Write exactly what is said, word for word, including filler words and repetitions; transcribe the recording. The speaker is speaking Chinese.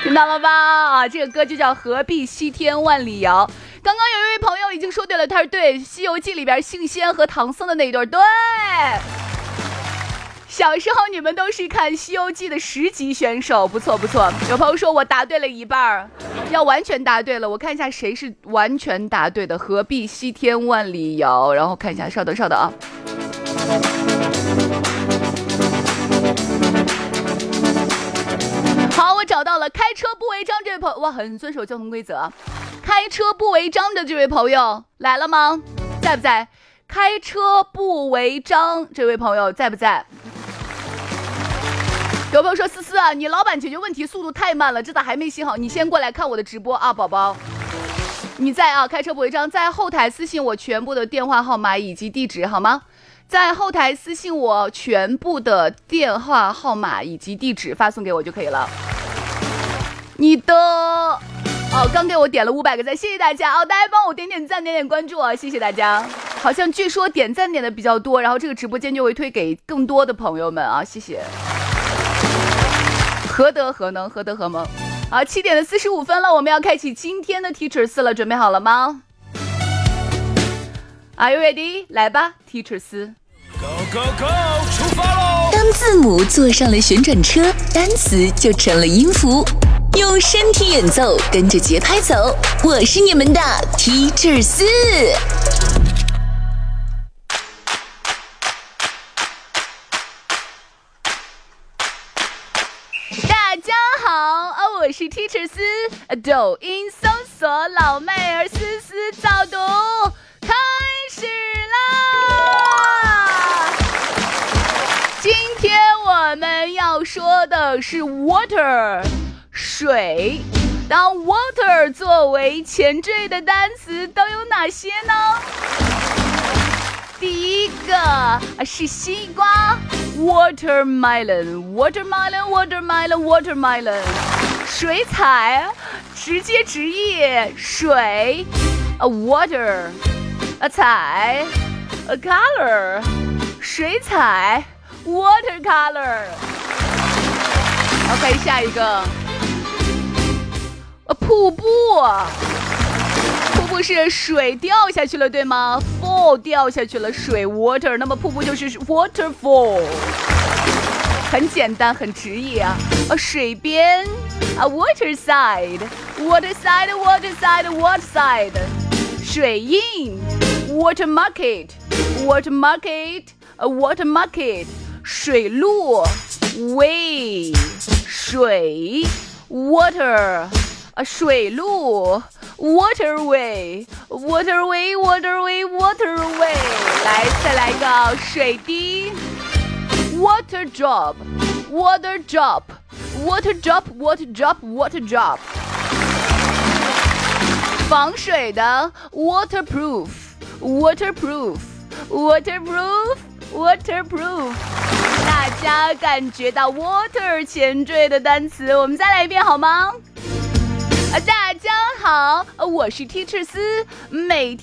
听到了吧？啊，这个歌就叫何必西天万里遥。刚刚有一位朋友已经说对了，他是对《西游记》里边杏仙和唐僧的那一对，对。小时候你们都是看《西游记》的十级选手，不错不错。有朋友说我答对了一半，要完全答对了，我看一下谁是完全答对的。何必西天万里遥，然后看一下，稍等稍等啊。好，我找到了，开车不违章这位朋友，哇，很遵守交通规则。开车不违章的这位朋友来了吗？在不在？开车不违章这位朋友在不在？有朋友说思思啊，你老板解决问题速度太慢了，这咋还没写好？你先过来看我的直播啊，宝宝。你在啊？开车不违章，在后台私信我全部的电话号码以及地址好吗？在后台私信我全部的电话号码以及地址发送给我就可以了。你的哦，刚给我点了五百个赞，谢谢大家哦！大家帮我点点赞，点点关注啊，谢谢大家。好像据说点赞点的比较多，然后这个直播间就会推给更多的朋友们啊，谢谢。何德何能，何德何能！好，七点的四十五分了，我们要开启今天的 Teacher 四了，准备好了吗 ？Are you ready？ 来吧 ，Teacher 四。 Go go go！ 出发喽！ 当字母坐上了旋转车，单词就成了音符。用身体演奏，跟着节拍走。我是你们的 Teacher 四。 大家好，我是 Teacher 四，抖音搜索老妹儿思思早读，开始啦！今天我们要说的是 water。水，当 water 作为前缀的单词都有哪些呢？第一个是西瓜 watermelon watermelon watermelon watermelon， 水彩直接直译水 a water a 彩 a color 水彩 watercolor。 OK， 下一个瀑布，瀑布是水掉下去了，对吗 ？fall 掉下去了，水 water， 那么瀑布就是 waterfall， 很简单，很直译啊。啊，水边啊 ，waterside，waterside，waterside，waterside， 水印 ，water market，water market，water market， 水路 ，way， 水 ，water。啊，水路 waterway waterway waterway waterway， 来再来一个水滴 water drop water drop water drop water drop water drop， 防水的 waterproof waterproof waterproof waterproof。 大家感觉到 water 前缀的单词，我们再来一遍好吗？大家好，我是 Teacher 四，每天